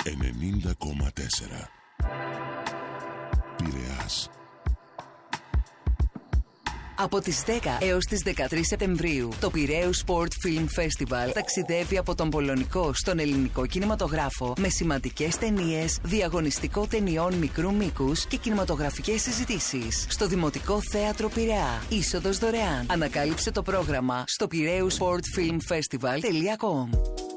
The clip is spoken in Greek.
90,4 Πειραιάς. Από τις 10 έως τις 13 Σεπτεμβρίου, το Πειραίους Sport Film Festival ταξιδεύει από τον πολωνικό στον ελληνικό κινηματογράφο με σημαντικές ταινίες, διαγωνιστικό ταινιών μικρού μήκους και κινηματογραφικές συζητήσεις. Στο Δημοτικό Θέατρο Πειραιά. Είσοδος δωρεάν. Ανακάλυψε το πρόγραμμα στο piraeusportfilmfestival.com.